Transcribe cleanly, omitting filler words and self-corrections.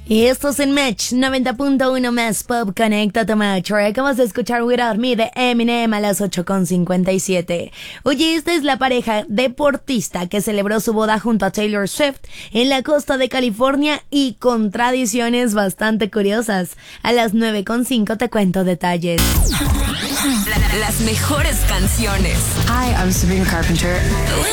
Y esto es en Match 90.1 más Pop. Conéctate, Match. Acabas de escuchar Without Me de Eminem a las 8:57. Oye, esta es la pareja deportista que celebró su boda junto a Taylor Swift en la costa de California y con tradiciones bastante curiosas. A las 9:05 te cuento detalles. Las mejores canciones. Hi, I'm Sabrina Carpenter.